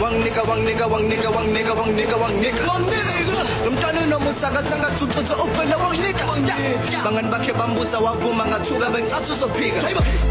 Lumtana no musaka sanga tututsa ufela wangnika Bangan bakhe bambuza wavuma ngathuka bengicathu sophika